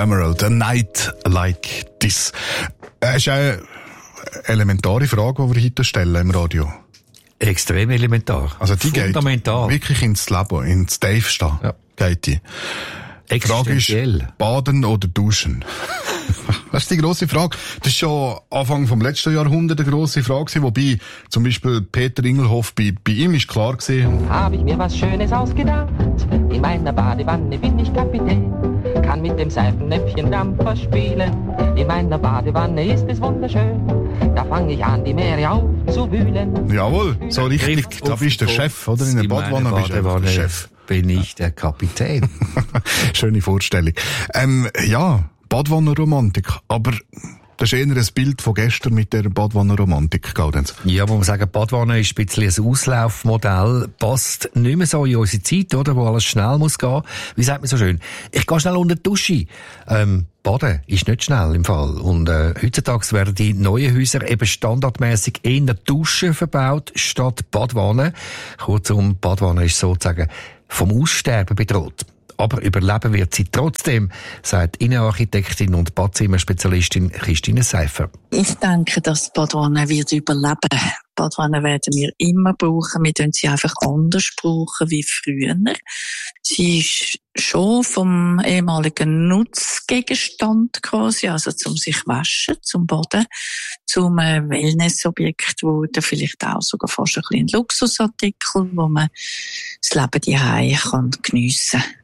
Emerald, A Night Like This. Das ist eine elementare Frage, die wir heute stellen im Radio. Extrem elementar. Also die fundamental. Geht wirklich ins Leben, ins Tiefste. Ja. Geht die. Die Frage ist, baden oder duschen? Das ist die grosse Frage. Das ist schon Anfang vom letzten Jahrhundert eine grosse Frage, wobei zum Beispiel Peter Ingelhoff, bei ihm ist klar gewesen. Habe ich mir was Schönes ausgedacht, in meiner Badewanne bin ich Kapitän, kann mit dem Seifennäpfchen Dampfer spielen, in meiner Badewanne ist es wunderschön, da fange ich an, die Meere aufzuwühlen. Jawohl, so richtig, da bist du der Chef, oder? In der Badewanne bist du der Chef. Bin ich der Kapitän. Schöne Vorstellung. Ja, Badwannenromantik, aber das ist eher ein Bild von gestern mit der Badwannenromantik, Gaudenz. Ja, muss man sagen, Badwanne ist ein bisschen ein Auslaufmodell, passt nicht mehr so in unsere Zeit, oder, wo alles schnell muss gehen. Wie sagt man so schön? Ich gehe schnell unter die Dusche. Baden ist nicht schnell im Fall. Und heutzutage werden die neuen Häuser eben standardmäßig in der Dusche verbaut, statt Badwanne. Kurzum, Badwanne ist sozusagen vom Aussterben bedroht. Aber überleben wird sie trotzdem, sagt Innenarchitektin und Badzimmerspezialistin Christine Seifer. Ich denke, dass die Badwanne wird überleben. Badwanne werden wir immer brauchen. Wir brauchen sie einfach anders brauchen wie früher. Sie ist schon vom ehemaligen Nutzgegenstand quasi, also zum sich waschen, zum Baden, zum Wellnessobjekt geworden, vielleicht auch sogar fast ein bisschen Luxusartikel, wo man das Leben daheim geniessen kann.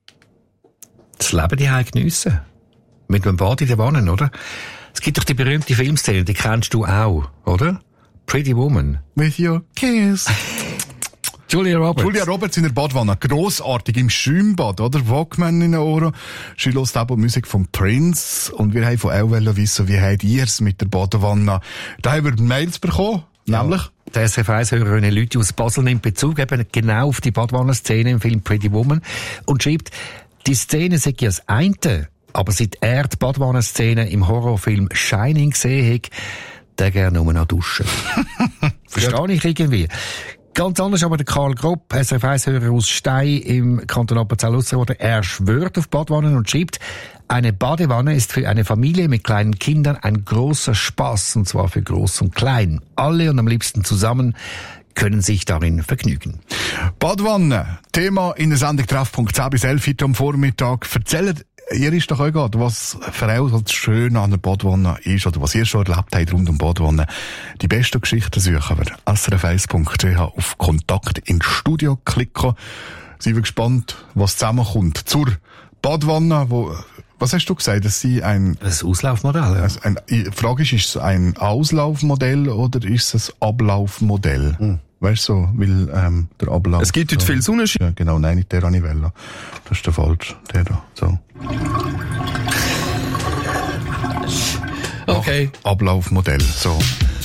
Das Leben daheim geniessen. Mit einem Bad in der Wanne, oder? Es gibt doch die berühmte Filmszene, die kennst du auch, oder? Pretty Woman. With your kiss. Julia Roberts in der Badwanne. Grossartig im Schwimmbad, oder? Walkman in den Ohren. Sie hört auch Musik von Prince. Und wir haben von auch wissen, wie habt ihr es mit der Badwanne? Da haben wir Mails bekommen. Nämlich? Der SRF1-Hörer René Lüthi aus Basel nimmt Bezug eben genau auf die Badwannenszene im Film Pretty Woman und schreibt, die Szene sei ja das eine, aber seit er die Badwannenszene im Horrorfilm Shining gesehen hat, der gerne nur noch duschen. Verstehe ich irgendwie. Ganz anders aber der Karl Gropp, SRF1-Hörer aus Stein im Kanton Appenzell-Ausserrhoden. Er schwört auf Badwannen und schreibt, eine Badewanne ist für eine Familie mit kleinen Kindern ein großer Spaß, und zwar für groß und klein. Alle und am liebsten zusammen können sich darin vergnügen. Badwanne, Thema in der Sendung Treffpunkt 10 bis 11 heute am Vormittag. Erzählt ihr ist doch auch gerade, was für euch das Schöne an der Badwanne ist, oder was ihr schon erlebt habt rund um Badwanne. Die besten Geschichten suchen wir. srf1.ch auf Kontakt ins Studio klicken. Sind wir gespannt, was zusammenkommt. Zur Badwanne, was hast du gesagt? Das sei ein Auslaufmodell, ja. Die Frage ist es ein Auslaufmodell oder ist es ein Ablaufmodell? Weißt du, so, weil der Ablauf... Es gibt heute viel Sonnenschein. Ja, genau, nein, nicht der Anivella. Das ist der falsche, der da, so. Okay. Ablaufmodell, so.